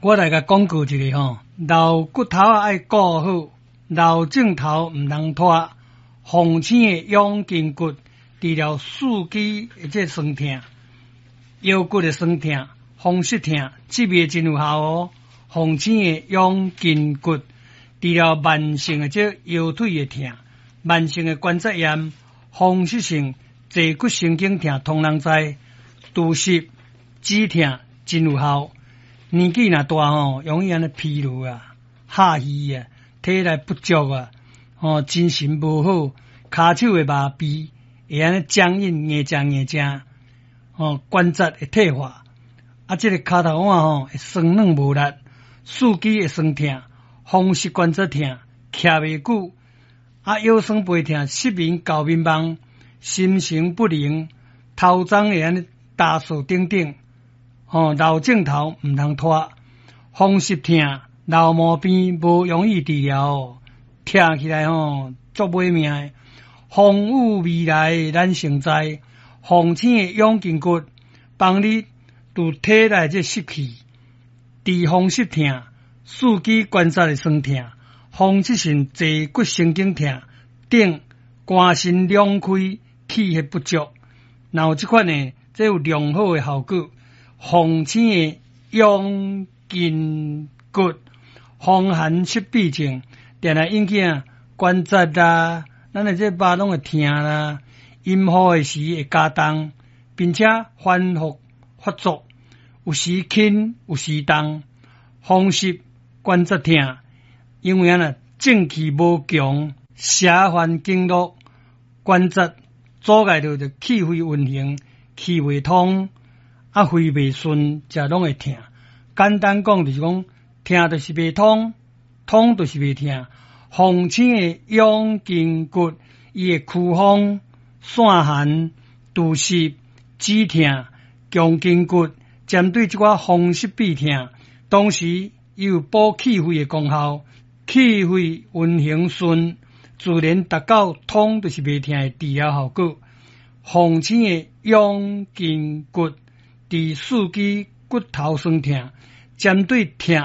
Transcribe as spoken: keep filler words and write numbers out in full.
我来甲讲过一个吼，老骨头啊爱顾好，老镜头毋通拖。风醒的养筋骨，除了四肢的这酸痛、腰骨的酸痛、风湿痛，这味真有效哦。风醒的养筋骨，除了慢性的这腰腿的痛、慢性的关节炎、风湿性坐骨神经痛，通人知。除湿止痛真有效。年纪若大吼，容易安尼疲劳啊、下虚啊、体力不足啊，哦，精神无好，骹手会麻痹，会安尼僵硬、硬正硬正，哦，关节会退化，啊，这个骹头腕吼会酸软无力，四肢会酸痛，风湿关节痛，徛袂久，啊，腰酸背痛，失眠、搞迷茫，心神不宁，头鬃会安尼打扫等等。哦，老镜头毋通拖，风湿痛、老毛病无容易治疗哦，听起来吼足歹命的。风雨未来咱成灾，风醒的养筋骨，帮你除体内这湿气，治风湿痛、四肢关节的酸痛、风湿性坐骨神经痛等，肝肾两开，气血不足，然后这款呢，这有良好的效果。风醒的养筋骨，风寒湿痹症，定来引起啊关节啦，咱的这肉拢会痛啦，阴雨的时会加重，并且反复发作，有时轻，有时重，风湿关节痛，因为啊呢正气无强，邪烦经络，关节阻碍着着气血运行，气未通。啊，肺袂顺，则拢会痛。简单讲就是讲，痛就是袂通，通就是袂痛。风醒的养筋骨，伊会驱风、散寒、除湿、止痛、强筋骨，针对这款风湿痹痛，同时伊有补气血的功效，气血运行顺，自然达到通就是袂痛的治疗效果。风醒的养筋骨。治四肢骨头酸痛，针对痛